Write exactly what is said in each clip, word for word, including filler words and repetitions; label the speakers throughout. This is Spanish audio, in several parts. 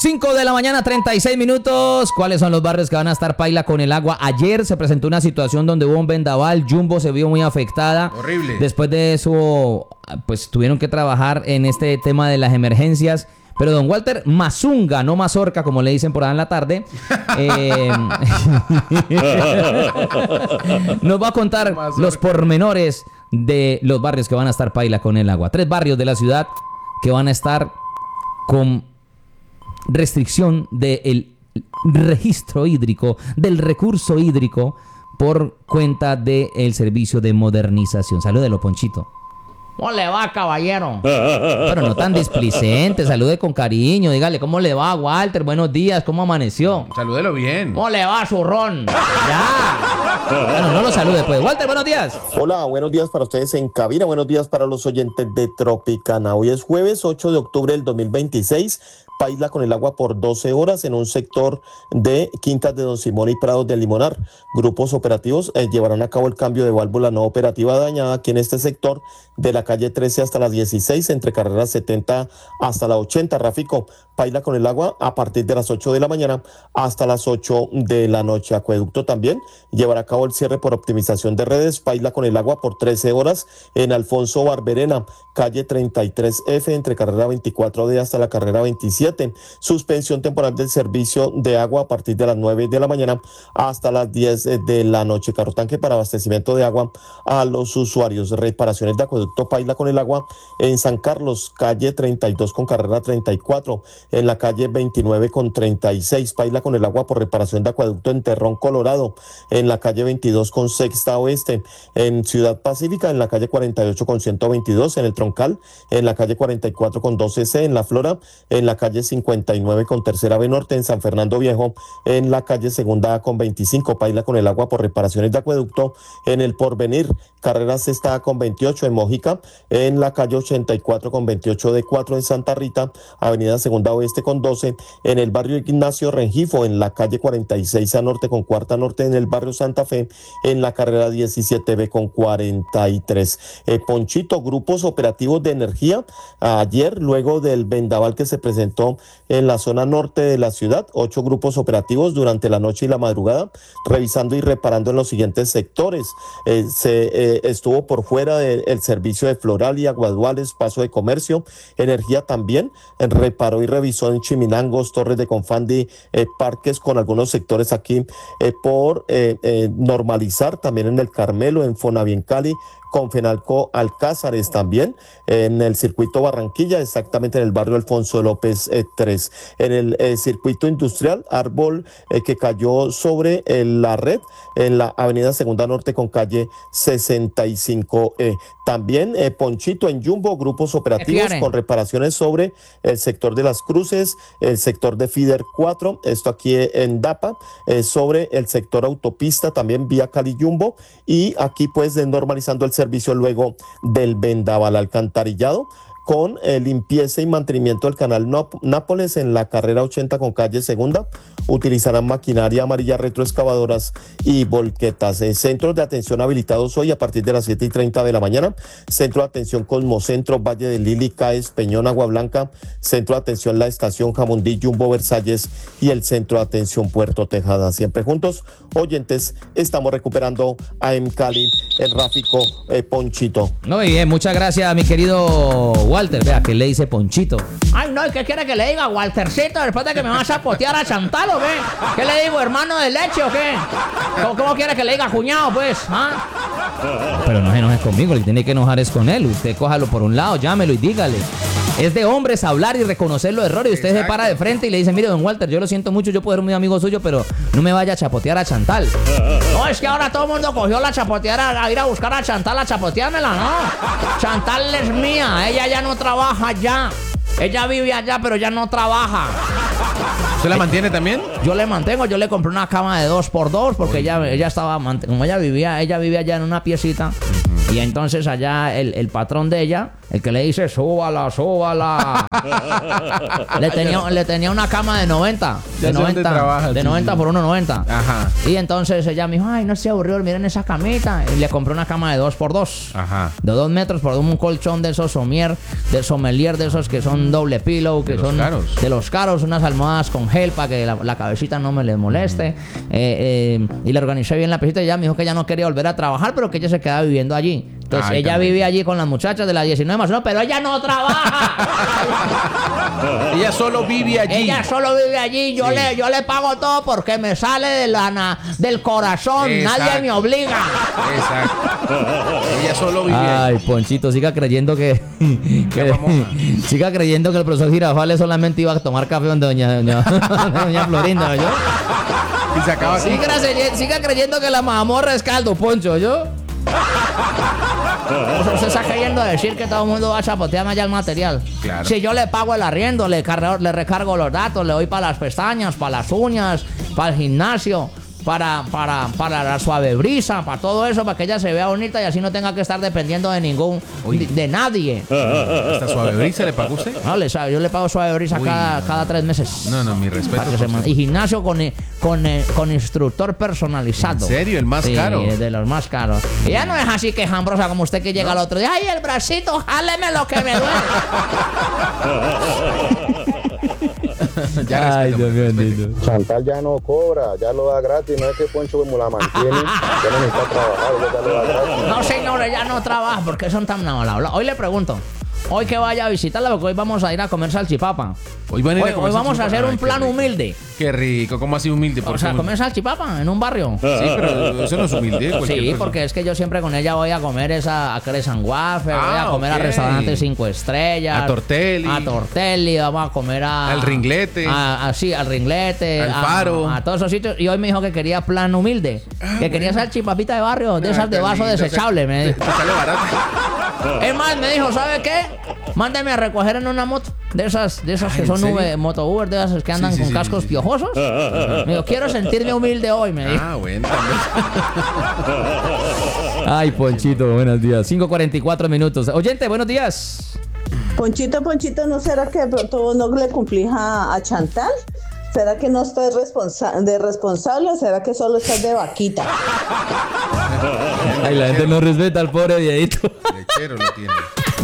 Speaker 1: cinco de la mañana, treinta y seis minutos. ¿Cuáles son los barrios que van a estar paila con el agua? Ayer se presentó una situación donde hubo un vendaval. Jumbo se vio muy afectada.
Speaker 2: Horrible.
Speaker 1: Después de eso, pues tuvieron que trabajar en este tema de las emergencias. Pero don Walter Mazunga, no Mazorca, como le dicen por ahí en la tarde, eh, nos va a contar Mazorca. Los pormenores de los barrios que van a estar paila con el agua. Tres barrios de la ciudad que van a estar con restricción del registro hídrico, del recurso hídrico, por cuenta del servicio de modernización. Salúdelo, Ponchito.
Speaker 3: ¿Cómo le va, caballero?
Speaker 1: Pero no tan displicente, salude con cariño, dígale cómo le va, Walter, buenos días, ¿cómo amaneció?
Speaker 2: Salúdelo bien.
Speaker 3: ¿Cómo le va, zurrón?
Speaker 1: Ya. Bueno, no lo salude, pues. Walter, buenos días.
Speaker 4: Hola, buenos días para ustedes en cabina, buenos días para los oyentes de Tropicana. Hoy es jueves ocho de octubre del dos mil veintiséis. Paila con el agua por doce horas en un sector de Quintas de Don Simón y Prados de Limonar. Grupos operativos eh, llevarán a cabo el cambio de válvula no operativa dañada aquí en este sector de la calle trece hasta la dieciséis, entre carreras setenta hasta la ochenta. Rafico, paila con el agua a partir de las ocho de la mañana hasta las ocho de la noche. Acueducto también llevará a cabo el cierre por optimización de redes. Paila con el agua por trece horas en Alfonso Barberena, calle treinta y tres F, entre carrera veinticuatro D hasta la carrera veintisiete. Suspensión temporal del servicio de agua a partir de las nueve de la mañana hasta las diez de la noche. Carro tanque para abastecimiento de agua a los usuarios. Reparaciones de acueducto paila con el agua en San Carlos, calle treinta y dos con carrera treinta y cuatro, en la calle veintinueve con treinta y seis. Paila con el agua por reparación de acueducto en Terrón, Colorado, en la calle veintidós con Sexta Oeste, en Ciudad Pacífica, en la calle cuarenta y ocho con ciento veintidós, en el Troncal, en la calle cuarenta y cuatro con doce C, en La Flora, en la calle cincuenta y nueve con Tercera B Norte, en San Fernando Viejo, en la calle Segunda A con veinticinco. Paila con el agua por reparaciones de acueducto en el Porvenir, carrera Sexta A con veintiocho, en Mojica, en la calle ochenta y cuatro con veintiocho D cuatro, en Santa Rita, avenida Segunda Oeste con doce, en el barrio Ignacio Rengifo, en la calle cuarenta y seis A Norte con Cuarta Norte, en el barrio Santa Fe, en la carrera diecisiete B con cuarenta y tres. Eh, Ponchito, grupos operativos de energía, ayer, luego del vendaval que se presentó en la zona norte de la ciudad, ocho grupos operativos durante la noche y la madrugada, revisando y reparando en los siguientes sectores. Eh, se eh, estuvo por fuera del de, servicio de Floralia, Guaduales, Paso de Comercio. Energía también eh, reparó y revisó en Chiminangos, Torres de Confandi, eh, Parques, con algunos sectores aquí eh, por eh, eh, normalizar, también en el Carmelo, en Fonaviencali, con Fenalco Alcázares también, en el circuito Barranquilla, exactamente en el barrio Alfonso López eh, tres. En el eh, circuito industrial, árbol eh, que cayó sobre eh, la red, en la avenida Segunda Norte con calle sesenta y cinco E. También eh, Ponchito en Jumbo, grupos operativos con reparaciones sobre el sector de Las Cruces, el sector de Fider cuatro, esto aquí en Dapa, eh, sobre el sector autopista, también vía Cali Jumbo, y aquí pues de normalizando el servicio luego del vendaval. Alcantarillado con eh, limpieza y mantenimiento del canal Nápoles en la carrera ochenta con calle Segunda. Utilizarán maquinaria amarilla, retroexcavadoras y volquetas. Eh, centros de atención habilitados hoy a partir de las siete y treinta de la mañana. Centro de atención Cosmocentro, Valle de Lili, Caes, Peñón, Agua Blanca. Centro de atención La Estación, Jamundí, Jumbo, Versalles y el Centro de atención Puerto Tejada. Siempre juntos, oyentes, estamos recuperando a M Cali, el Ráfico eh, Ponchito.
Speaker 1: Muy bien, muchas gracias, mi querido Walter. Vea que le dice Ponchito.
Speaker 3: Ay, no, ¿y qué quiere que le diga, Waltercito? Después de que me vas a potear a Chantal, ¿o qué? ¿Qué le digo, hermano de leche o qué? ¿Cómo, cómo quiere que le diga cuñado, pues? ¿Ah?
Speaker 1: Pero no se enoje conmigo, le tiene que enojar es con él. Usted cójalo por un lado, llámelo y dígale. Es de hombres hablar y reconocer los errores. Y usted Exacto. se para de frente y le dice, mire, don Walter, yo lo siento mucho, yo puedo ser muy amigo suyo, pero no me vaya a chapotear a Chantal.
Speaker 3: No, es que ahora todo el mundo cogió la chapoteara, a ir a buscar a Chantal a chapoteármela, ¿no? Chantal es mía, ella ya no trabaja ya. Ella vive allá, pero ya no trabaja.
Speaker 2: ¿Usted la mantiene también?
Speaker 3: Yo le mantengo, yo le compré una cama de dos por dos porque ella, ella estaba, como ella vivía, ella vivía allá en una piecita. Y entonces allá el, el patrón de ella el que le dice, súbala, súbala. le, tenía, le tenía una cama de noventa.
Speaker 2: Ya
Speaker 3: De
Speaker 2: sé dónde
Speaker 3: noventa,
Speaker 2: trabajas,
Speaker 3: de
Speaker 2: sí,
Speaker 3: noventa
Speaker 2: sí.
Speaker 3: por uno noventa.
Speaker 2: Ajá.
Speaker 3: Y entonces ella me dijo, ay, no se aburrió, miren esa camita. Y le compré una cama de dos por dos.
Speaker 2: Ajá.
Speaker 3: De dos metros por un colchón de esos somier, de sommelier, de esos que son doble pillow, que
Speaker 2: De los
Speaker 3: son
Speaker 2: caros.
Speaker 3: de los caros, unas almohadas con gel para que la, la cabecita no me les moleste. Eh, eh, y le organicé bien la pesita y ella me dijo que ella no quería volver a trabajar, pero que ella se quedaba viviendo allí. Entonces
Speaker 2: Ay,
Speaker 3: ella
Speaker 2: también.
Speaker 3: vive allí con las muchachas de las diecinueve más uno, pero ella no trabaja.
Speaker 2: Ella solo vive allí.
Speaker 3: Ella solo vive allí. Yo,
Speaker 2: Sí.
Speaker 3: le, yo le pago todo porque me sale de la, na- del corazón.
Speaker 2: Exacto.
Speaker 3: Nadie me obliga.
Speaker 2: Exacto. Ella solo vive allí.
Speaker 1: Ay, Ponchito, siga creyendo que, que-
Speaker 2: famosa.
Speaker 1: siga creyendo que el profesor Girafales solamente iba a tomar café donde doña, doña, doña Florinda, ¿yo?
Speaker 2: Y se acaba aquí.
Speaker 1: Siga, crey- siga creyendo que la mazamorra es caldo, Poncho, ¿yo?
Speaker 3: O sea, usted está queriendo decir que todo el mundo va a chapotearme allá el material.
Speaker 2: Claro.
Speaker 3: Si yo le pago el arriendo, le, cargo- le recargo los datos, le doy para las pestañas, para las uñas, para el gimnasio, para, para, para la suave brisa, para todo eso, para que ella se vea bonita y así no tenga que estar dependiendo de ningún,
Speaker 2: Uy.
Speaker 3: de, de nadie.
Speaker 2: ¿Esta suave brisa le pagó usted?
Speaker 3: No, le sabe, yo le pago suave brisa
Speaker 2: Uy,
Speaker 3: cada,
Speaker 2: no.
Speaker 3: cada tres meses.
Speaker 2: No, no, mi respeto.
Speaker 3: Para que se
Speaker 2: por
Speaker 3: man-
Speaker 2: su-
Speaker 3: y gimnasio con, con, con instructor personalizado.
Speaker 2: ¿En serio? ¿El más
Speaker 3: Sí,
Speaker 2: caro?
Speaker 3: es de los más caros. Y ya no es así que jambrosa como usted que llega al otro día. ¡Ay, el bracito! ¡Jáleme lo que me duele!
Speaker 2: Ya
Speaker 1: Ay,
Speaker 2: respeto,
Speaker 1: Dios mío
Speaker 2: respeto.
Speaker 1: bendito.
Speaker 5: Chantal ya no cobra, ya lo da gratis, no es que Poncho como la mantiene, ya no necesita trabajar, ella ya lo da gratis.
Speaker 3: No, señor, ella no trabaja. ¿Por qué son tan mal hablados? Hoy le pregunto. Hoy que vaya a visitarla, porque hoy vamos a ir a comer salchipapa.
Speaker 2: Hoy, van a ir a
Speaker 3: Hoy,
Speaker 2: comer
Speaker 3: hoy vamos a
Speaker 2: salchipapa.
Speaker 3: hacer
Speaker 2: Ay,
Speaker 3: un
Speaker 2: qué
Speaker 3: plan
Speaker 2: rico.
Speaker 3: humilde.
Speaker 2: Qué rico. ¿Cómo así humilde? ¿Por
Speaker 3: O
Speaker 2: qué
Speaker 3: sea,
Speaker 2: humilde?
Speaker 3: comer salchipapa en un barrio.
Speaker 2: Sí, pero eso no es humilde. cualquier
Speaker 3: Sí,
Speaker 2: persona.
Speaker 3: porque es que yo siempre con ella voy a comer esa a Crescent Waffle, voy
Speaker 2: Ah,
Speaker 3: a comer a
Speaker 2: ok.
Speaker 3: restaurantes cinco estrellas,
Speaker 2: A Tortelli.
Speaker 3: a Tortelli, vamos a comer a
Speaker 2: Al Ringlete.
Speaker 3: a, a- sí, al Ringlete,
Speaker 2: Al
Speaker 3: a-
Speaker 2: Faro.
Speaker 3: a, todos esos sitios. Y hoy me dijo que quería plan humilde, que quería salchipapita de barrio, de
Speaker 2: Ah,
Speaker 3: esas de
Speaker 2: qué
Speaker 3: vaso
Speaker 2: lindo,
Speaker 3: desechable, me dijo.
Speaker 2: Te sale barato.
Speaker 3: Es más, me dijo, ¿sabe qué? Mándeme a recoger en una moto. De esas, de esas
Speaker 2: Ay,
Speaker 3: que
Speaker 2: ¿en
Speaker 3: son
Speaker 2: serio?
Speaker 3: Uber, moto Uber, de esas que andan
Speaker 2: Sí, sí,
Speaker 3: con
Speaker 2: sí,
Speaker 3: cascos
Speaker 2: sí, sí.
Speaker 3: piojosos. Me dijo, quiero sentirme humilde hoy, me dijo.
Speaker 2: Ah, bueno, también.
Speaker 1: Ay, Ponchito, buenos días. cinco cuarenta y cuatro minutos. Oyente, buenos días.
Speaker 6: Ponchito, Ponchito, ¿no será que de pronto vos no le cumplís a, a Chantal? ¿Será que no estás responsa- de responsable o será que solo estás de vaquita?
Speaker 1: Ay, la gente no respeta al pobre viejito.
Speaker 2: Lechero lo tiene.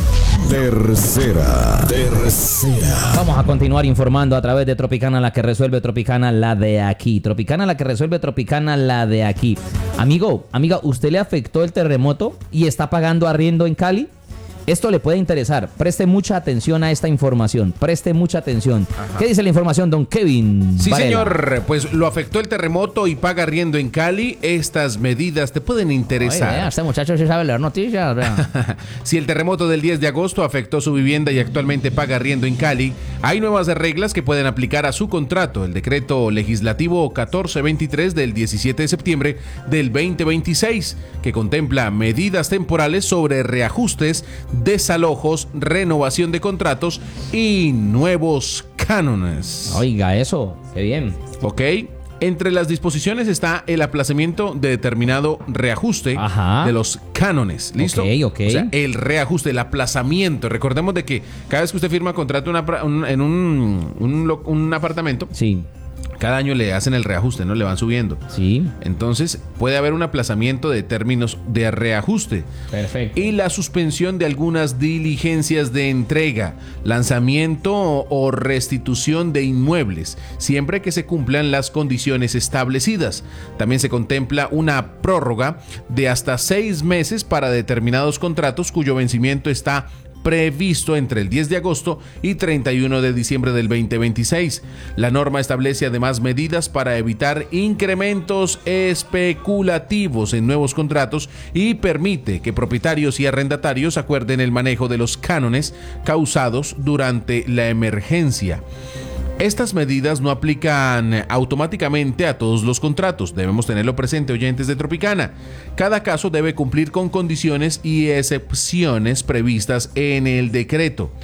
Speaker 7: Tercera, tercera.
Speaker 1: Vamos a continuar informando a través de Tropicana, la que resuelve, Tropicana, la de aquí. Tropicana, la que resuelve, Tropicana, la de aquí. Amigo, amiga, ¿usted le afectó el terremoto y está pagando arriendo en Cali? Esto le puede interesar. Preste mucha atención a esta información. Preste mucha atención. ¿Qué dice la información, don Kevin?
Speaker 2: Sí,
Speaker 1: Varela?
Speaker 2: señor. Pues lo afectó el terremoto y paga arriendo en Cali. Estas medidas te pueden
Speaker 3: Oye,
Speaker 2: interesar.
Speaker 3: vea, este muchacho sí sabe leer noticias, vea.
Speaker 2: Si el terremoto del diez de agosto afectó su vivienda y actualmente paga arriendo en Cali, hay nuevas reglas que pueden aplicar a su contrato. El decreto legislativo catorce veintitrés del diecisiete de septiembre del veinte veintiséis, que contempla medidas temporales sobre reajustes, desalojos, renovación de contratos y nuevos cánones.
Speaker 1: Oiga, eso. Qué bien.
Speaker 2: ¿Ok? Entre las disposiciones está el aplazamiento de determinado reajuste
Speaker 1: Ajá.
Speaker 2: de los cánones. ¿Listo?
Speaker 1: Ok, ok.
Speaker 2: O sea, el reajuste, el aplazamiento. Recordemos de que cada vez que usted firma contrato una pra- un- en un, un, lo- un apartamento,
Speaker 1: Sí,
Speaker 2: cada año le hacen el reajuste, ¿no? Le van subiendo.
Speaker 1: sí.
Speaker 2: Entonces puede haber un aplazamiento de términos de reajuste.
Speaker 1: Perfecto.
Speaker 2: Y la suspensión de algunas diligencias de entrega, lanzamiento o, o restitución de inmuebles, siempre que se cumplan las condiciones establecidas. También se contempla una prórroga de hasta seis meses para determinados contratos cuyo vencimiento está previsto entre el diez de agosto y treinta y uno de diciembre del veinte veintiséis. La norma establece además medidas para evitar incrementos especulativos en nuevos contratos y permite que propietarios y arrendatarios acuerden el manejo de los cánones causados durante la emergencia. Estas medidas no aplican automáticamente a todos los contratos. Debemos tenerlo presente, oyentes de Tropicana. Cada caso debe cumplir con condiciones y excepciones previstas en el decreto.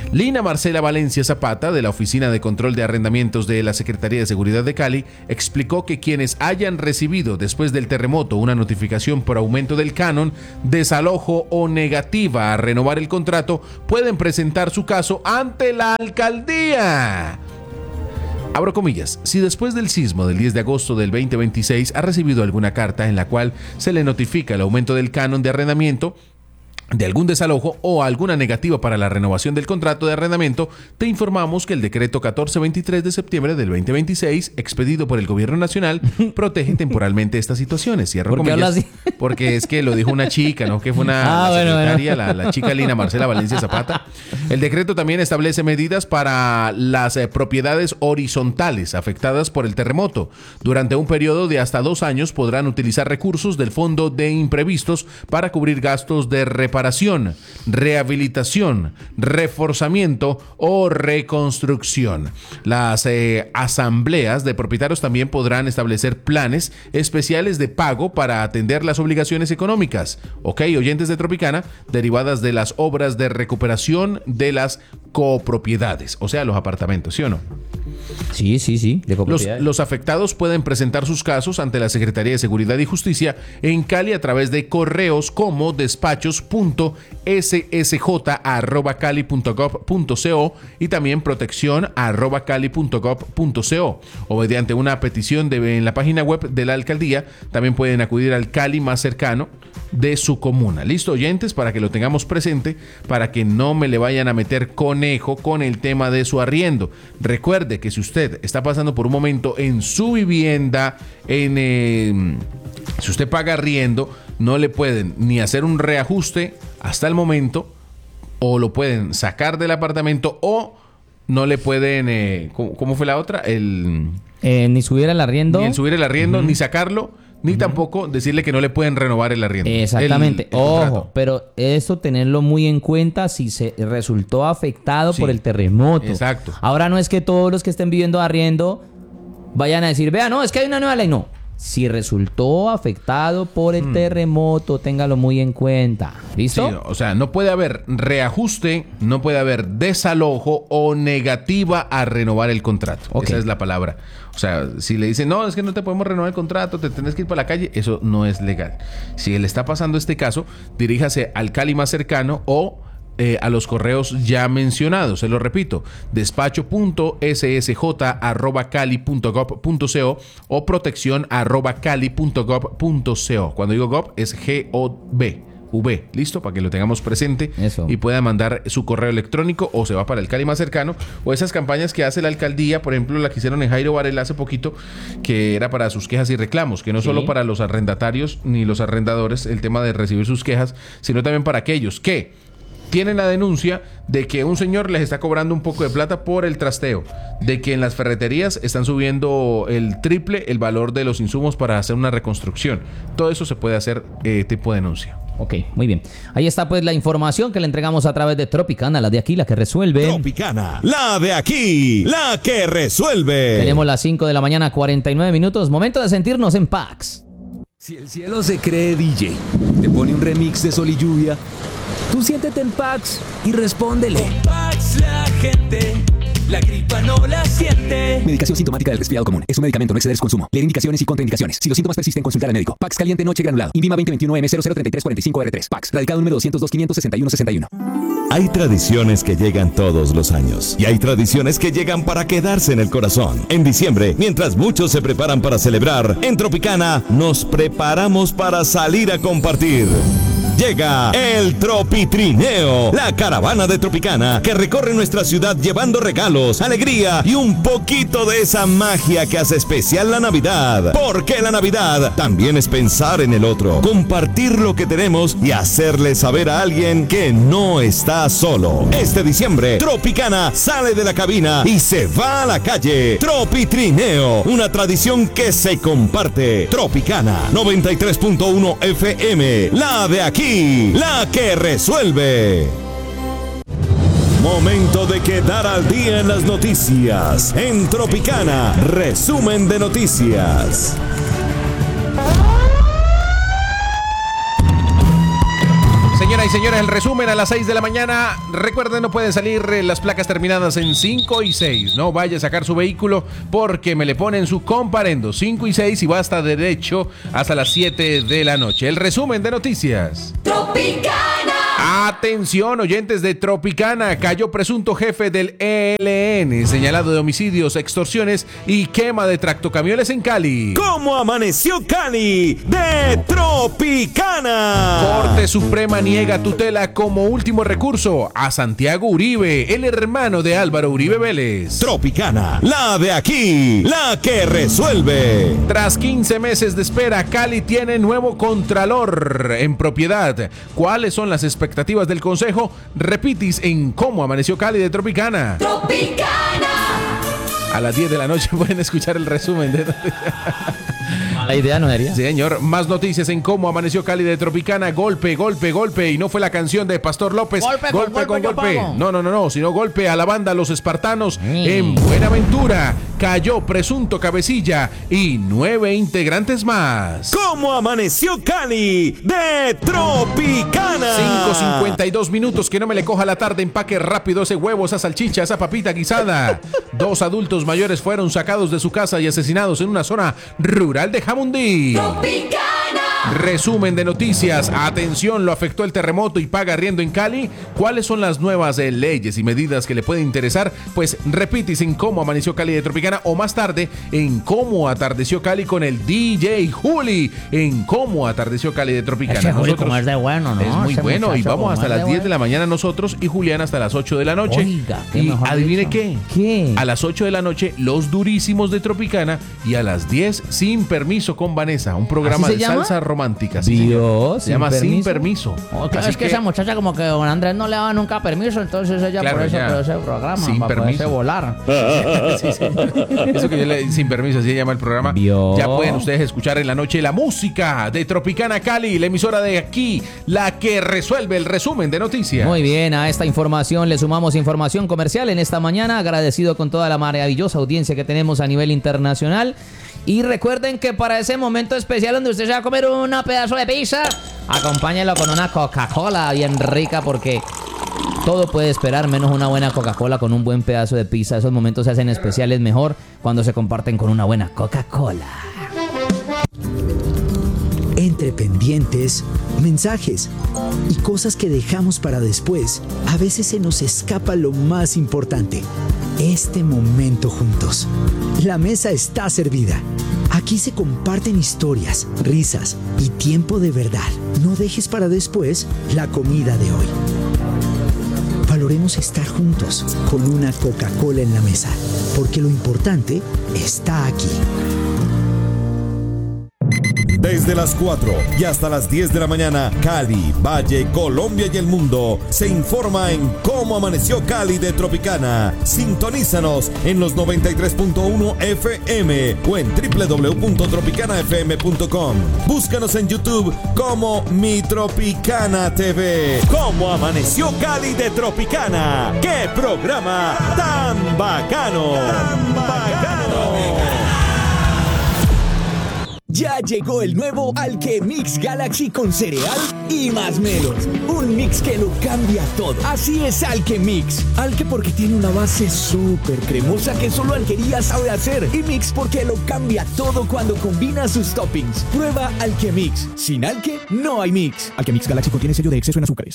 Speaker 2: Lina Marcela Valencia Zapata, de la Oficina de Control de Arrendamientos de la Secretaría de Seguridad de Cali, explicó que quienes hayan recibido después del terremoto una notificación por aumento del canon, desalojo o negativa a renovar el contrato, pueden presentar su caso ante la alcaldía. Abro comillas, si después del sismo del diez de agosto del veinte veintiséis ha recibido alguna carta en la cual se le notifica el aumento del canon de arrendamiento, de algún desalojo o alguna negativa para la renovación del contrato de arrendamiento, te informamos que el decreto catorce veintitrés de septiembre del veinte veintiséis, expedido por el Gobierno Nacional, protege temporalmente estas situaciones. Cierro
Speaker 1: ¿Por qué
Speaker 2: comillas,
Speaker 1: hablas así?
Speaker 2: porque es que lo dijo una chica, ¿no? Que fue una
Speaker 1: Ah,
Speaker 2: la
Speaker 1: bueno,
Speaker 2: secretaria,
Speaker 1: bueno.
Speaker 2: La, la chica Lina Marcela Valencia Zapata. El decreto también establece medidas para las eh, propiedades horizontales afectadas por el terremoto. Durante un periodo de hasta dos años podrán utilizar recursos del Fondo de Imprevistos para cubrir gastos de reparación, rehabilitación, reforzamiento o reconstrucción. Las eh, asambleas de propietarios también podrán establecer planes especiales de pago para atender las obligaciones económicas, ok, oyentes de Tropicana, derivadas de las obras de recuperación de las copropiedades, o sea, los apartamentos, ¿sí o no?
Speaker 1: Sí, sí, sí. De
Speaker 2: Los,
Speaker 1: copropiedades.
Speaker 2: los afectados pueden presentar sus casos ante la Secretaría de Seguridad y Justicia en Cali a través de correos como despachos punto s s j arroba cali punto gov punto co y también protección arroba cali punto gov punto co, o mediante una petición de, en la página web de la alcaldía. También pueden acudir al Cali más cercano de su comuna. Listo, oyentes, para que lo tengamos presente, para que no me le vayan a meter conejo con el tema de su arriendo. Recuerde que si usted está pasando por un momento en su vivienda, en eh, si usted paga arriendo, no le pueden ni hacer un reajuste hasta el momento, o lo pueden sacar del apartamento, o no le pueden eh, ¿cómo, cómo fue la otra? El
Speaker 1: Eh, ni subir el arriendo.
Speaker 2: ni el subir el arriendo, uh-huh. ni sacarlo, ni uh-huh. tampoco decirle que no le pueden renovar el arriendo.
Speaker 1: Exactamente.
Speaker 2: El, el
Speaker 1: Ojo,
Speaker 2: contrato.
Speaker 1: pero eso tenerlo muy en cuenta si se resultó afectado
Speaker 2: Sí.
Speaker 1: por el terremoto.
Speaker 2: Exacto.
Speaker 1: Ahora no es que todos los que estén viviendo arriendo vayan a decir, vea, no, es que hay una nueva ley. No. Si resultó afectado por el mm. terremoto, téngalo muy en cuenta. ¿Listo?
Speaker 2: Sí, o sea, no puede haber reajuste, no puede haber desalojo o negativa a renovar el contrato.
Speaker 1: Okay.
Speaker 2: Esa es la palabra. O sea, si le dicen, no, es que no te podemos renovar el contrato, te tenés que ir para la calle, eso no es legal. Si le está pasando este caso, diríjase al Cali más cercano o Eh, a los correos ya mencionados. Se lo repito, despacho punto s s j arroba cali punto gov punto co o protección arroba cali punto gov punto co. Cuando digo gov es G O V. V, listo, para que lo tengamos presente.
Speaker 1: Eso.
Speaker 2: Y pueda mandar su correo electrónico o se va para el Cali más cercano, o esas campañas que hace la alcaldía, por ejemplo la que hicieron en Jairo Varela hace poquito, que era para sus quejas y reclamos, que no
Speaker 1: Sí.
Speaker 2: solo para los arrendatarios ni los arrendadores el tema de recibir sus quejas, sino también para aquellos que tienen la denuncia de que un señor les está cobrando un poco de plata por el trasteo, de que en las ferreterías están subiendo el triple el valor de los insumos para hacer una reconstrucción. Todo eso se puede hacer eh, tipo de denuncia.
Speaker 1: Ok, muy bien. Ahí está pues la información que le entregamos a través de Tropicana, la de aquí, la que resuelve.
Speaker 7: Tropicana, la de aquí, la que resuelve.
Speaker 1: Tenemos las cinco de la mañana, cuarenta y nueve minutos. Momento de sentirnos en Pax.
Speaker 8: Si el cielo se cree D J, te pone un remix de Sol y Lluvia, tú siéntete en Pax y respóndele.
Speaker 9: Con Pax la gente, la gripa no la siente.
Speaker 8: Medicación sintomática del resfriado común. Es un medicamento, no exceder su consumo. Leer indicaciones y contraindicaciones. Si los síntomas persisten, consultar al médico. Pax caliente noche granulado. Invima veinte veintiuno M cero cero treinta y tres cuarenta y cinco R tres. Pax. Radicado número doscientos dos quinientos sesenta y uno sesenta y uno.
Speaker 7: Hay tradiciones que llegan todos los años y hay tradiciones que llegan para quedarse en el corazón. En diciembre, mientras muchos se preparan para celebrar, en Tropicana nos preparamos para salir a compartir. Llega el Tropitrineo, la caravana de Tropicana que recorre nuestra ciudad llevando regalos, alegría y un poquito de esa magia que hace especial la Navidad. Porque la Navidad también es pensar en el otro, compartir lo que tenemos y hacerle saber a alguien que no está solo. Este diciembre, Tropicana sale de la cabina y se va a la calle. Tropitrineo, una tradición que se comparte. Tropicana noventa y tres punto uno F M, la de aquí, la que resuelve. Momento de quedar al día en las noticias. En Tropicana, resumen de noticias.
Speaker 2: Señoras Señoras y señores, el resumen a las seis de la mañana. Recuerden, no pueden salir las placas terminadas en cinco y seis. No vaya a sacar su vehículo porque me le ponen su comparendo cinco y seis y va hasta derecho hasta las siete de la noche. El resumen de noticias.
Speaker 9: Tropicana.
Speaker 2: Atención, oyentes de Tropicana. Cayó presunto jefe del E L N, señalado de homicidios, extorsiones y quema de tractocamiones en Cali.
Speaker 7: ¿Cómo amaneció Cali de Tropicana?
Speaker 2: Corte Suprema niega tutela como último recurso a Santiago Uribe, el hermano de Álvaro Uribe Vélez.
Speaker 7: Tropicana, la de aquí, la que resuelve.
Speaker 2: Tras quince meses de espera, Cali tiene nuevo contralor en propiedad. ¿Cuáles son las expectativas del consejo? Repitis en Cómo amaneció Cali de Tropicana.
Speaker 9: Tropicana.
Speaker 2: A las diez de la noche pueden escuchar el resumen de
Speaker 1: Mala idea, ¿no sería?
Speaker 2: Sí, señor. Más noticias en Cómo amaneció Cali de Tropicana. Golpe, golpe, golpe. Y no fue la canción de Pastor López.
Speaker 3: Golpe con
Speaker 2: golpe.
Speaker 3: golpe, yo
Speaker 2: golpe.
Speaker 3: pago.
Speaker 2: No, no, no, no. Sino golpe a la banda Los Espartanos en Buenaventura. Cayó presunto cabecilla y nueve integrantes más.
Speaker 7: ¿Cómo amaneció Cali de Tropicana?
Speaker 2: cinco cincuenta y dos minutos, que no me le coja la tarde. Empaque rápido ese huevo, esa salchicha, esa papita guisada. Dos adultos mayores fueron sacados de su casa y asesinados en una zona rural de Jamundí.
Speaker 9: Tropicana.
Speaker 2: Resumen de noticias. Atención, lo afectó el terremoto y paga arriendo en Cali. ¿Cuáles son las nuevas eh, leyes y medidas que le pueden interesar? Pues repitis en Cómo amaneció Cali de Tropicana o más tarde en Cómo atardeció Cali con el D J Juli en Cómo atardeció Cali de Tropicana.
Speaker 3: Ese Juli
Speaker 2: Nosotros-
Speaker 3: como es de bueno, ¿no?
Speaker 2: Es muy
Speaker 3: Ese
Speaker 2: bueno y
Speaker 3: muchacho
Speaker 2: vamos
Speaker 3: como
Speaker 2: hasta
Speaker 3: es
Speaker 2: las
Speaker 3: de
Speaker 2: diez
Speaker 3: bueno.
Speaker 2: de la mañana nosotros y Julián hasta las ocho de la noche.
Speaker 3: Oiga, qué
Speaker 2: y
Speaker 3: mejor
Speaker 2: adivine
Speaker 3: dicho.
Speaker 2: qué.
Speaker 1: ¿Qué?
Speaker 2: A las ocho de la noche los durísimos de Tropicana y a las diez Sin Permiso con Vanessa, un programa
Speaker 1: ¿Así
Speaker 2: de
Speaker 1: se llama?
Speaker 2: salsa romántica. Sí, señor.
Speaker 1: Dios,
Speaker 2: Se llama
Speaker 1: ¿sin
Speaker 2: Sin
Speaker 1: permiso?
Speaker 2: Permiso.
Speaker 3: Oh, claro,
Speaker 2: Así
Speaker 3: es que, esa muchacha como que don Andrés no le daba nunca permiso, entonces ella
Speaker 2: Claro,
Speaker 3: por eso
Speaker 2: ya.
Speaker 3: creó ese programa,
Speaker 2: Sin
Speaker 3: para
Speaker 2: permiso.
Speaker 3: poderse volar.
Speaker 2: Sí, sí. Eso que yo le Sin Permiso, así se llama el programa.
Speaker 1: Vio.
Speaker 2: Ya pueden ustedes escuchar en la noche la música de Tropicana Cali, la emisora de aquí, la que resuelve el resumen de noticias.
Speaker 1: Muy bien, a esta información le sumamos información comercial en esta mañana, agradecido con toda la maravillosa audiencia que tenemos a nivel internacional. Y recuerden que para ese momento especial donde usted se va a comer una pedazo de pizza, acompáñelo con una Coca-Cola bien rica, porque todo puede esperar menos una buena Coca-Cola con un buen pedazo de pizza. Esos momentos se hacen especiales mejor cuando se comparten con una buena Coca-Cola.
Speaker 10: Entre pendientes, mensajes y cosas que dejamos para después, a veces se nos escapa lo más importante, este momento juntos. La mesa está servida. Aquí se comparten historias, risas y tiempo de verdad. No dejes para después la comida de hoy. Valoremos estar juntos con una Coca-Cola en la mesa, porque lo importante está aquí.
Speaker 7: Desde las cuatro y hasta las diez de la mañana, Cali, Valle, Colombia y el mundo se informa en Cómo amaneció Cali de Tropicana. Sintonízanos en los noventa y tres punto uno F M o en doble u doble u doble u punto tropicana f m punto com. Búscanos en YouTube como Mi Tropicana T V. Cómo amaneció Cali de Tropicana. ¡Qué programa tan bacano! ¡Tan bacano!
Speaker 10: Ya llegó el nuevo Alchemix Galaxy con cereal y más melos. Un mix que lo cambia todo. Así es Alchemix. Alque porque tiene una base súper cremosa que solo Alquería sabe hacer. Y Mix porque lo cambia todo cuando combina sus toppings. Prueba Alchemix. Sin Alque no hay mix. Alchemix Galaxy contiene sello de exceso en azúcares.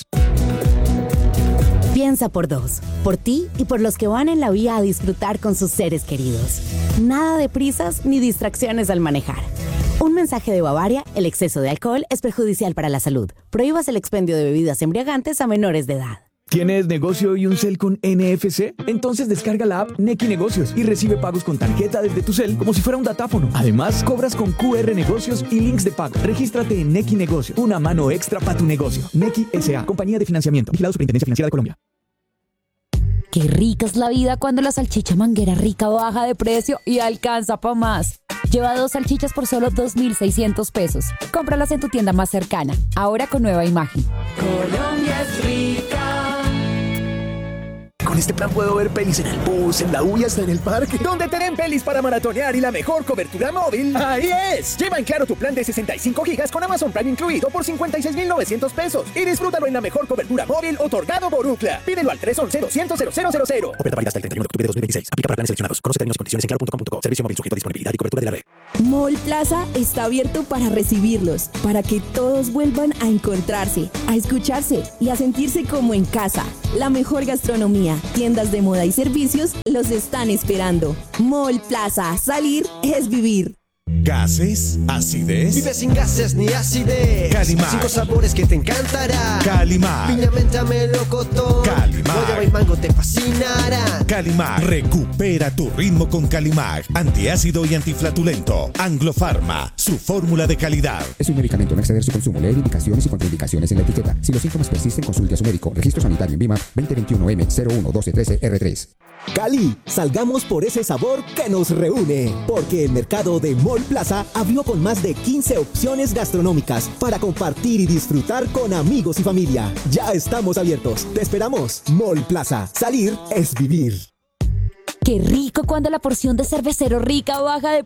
Speaker 11: Piensa por dos, por ti y por los que van en la vía a disfrutar con sus seres queridos. Nada de prisas ni distracciones al manejar. Un mensaje de Bavaria: el exceso de alcohol es perjudicial para la salud. Prohíbas el expendio de bebidas embriagantes a menores de edad.
Speaker 10: ¿Tienes negocio y un cel con N F C? Entonces descarga la app Nequi Negocios y recibe pagos con tarjeta desde tu cel como si fuera un datáfono. Además, cobras con Q R Negocios y links de pago. Regístrate en Nequi Negocios, una mano extra para tu negocio. Nequi S A, compañía de financiamiento. Vigilado Superintendencia Financiera de Colombia.
Speaker 12: Qué rica es la vida cuando la salchicha Manguera Rica baja de precio y alcanza pa' más. Lleva dos salchichas por solo dos mil seiscientos pesos. Cómpralas en tu tienda más cercana, ahora con nueva imagen.
Speaker 9: Colombia es rica.
Speaker 10: Con
Speaker 13: Con este plan puedo ver pelis en el bus, en la U y hasta en el parque.
Speaker 14: ¿Dónde te den pelis para maratonear y la mejor cobertura móvil? ¡Ahí es! Lleva en Claro tu plan de sesenta y cinco gigas con Amazon Prime incluido por cincuenta y seis mil novecientos pesos. Y disfrútalo en la mejor cobertura móvil otorgado por Ookla. Pídelo al tres once, doscientos, cero cero cero.
Speaker 13: Oferta válida hasta el treinta y uno de octubre de dos mil veintiséis. Aplica para planes seleccionados. Conoce términos y condiciones en claro punto com punto co. Servicio móvil sujeto a disponibilidad y cobertura de la red.
Speaker 15: Mall Plaza está abierto para recibirlos, para que todos vuelvan a encontrarse, a escucharse y a sentirse como en casa. La mejor gastronomía, tiendas de moda y servicios los están esperando. Mall Plaza, salir es vivir.
Speaker 16: ¿Gases? ¿Acidez?
Speaker 17: Vive sin gases ni acidez.
Speaker 16: Calimar.
Speaker 17: Cinco sabores que te encantarán.
Speaker 16: Calimar.
Speaker 17: Piña, menta, melocotón.
Speaker 16: Calimar.
Speaker 17: Guayaba y mango te fascinarán.
Speaker 16: Calimar. Recupera tu ritmo con Calimar. Antiácido y antiflatulento. Anglo Pharma. Su fórmula de calidad.
Speaker 8: Es un medicamento, no exceder su consumo. Leer indicaciones y contraindicaciones en la etiqueta. Si los síntomas persisten, consulte a su médico. Registro sanitario en VIMA veinte veintiuno M cero uno doce trece R tres.
Speaker 18: Cali, salgamos por ese sabor que nos reúne, porque el mercado de Mall Plaza abrió con más de quince opciones gastronómicas para compartir y disfrutar con amigos y familia. Ya estamos abiertos. Te esperamos. Mall Plaza. Salir es vivir.
Speaker 12: Qué rico cuando la porción de cervecero rica baja de